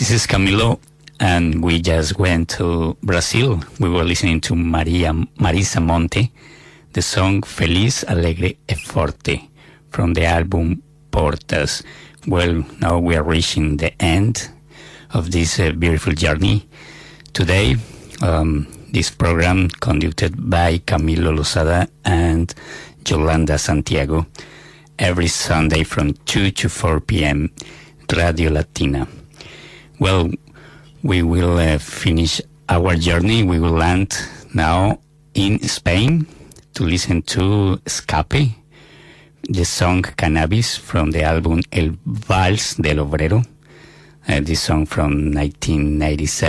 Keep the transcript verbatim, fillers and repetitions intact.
This is Camilo, and we just went to Brazil. We were listening to Maria Marisa Monte, the song Feliz, Alegre e Forte from the album Portas. Well, now we are reaching the end of this uh, beautiful journey. Today, um, this program conducted by Camilo Lozada and Yolanda Santiago every Sunday from two to four p.m. Radio Latina. Well, we will uh, finish our journey. We will land now in Spain to listen to Escape, the song Cannabis from the album El Vals del Obrero, uh, this song from nineteen ninety-seven.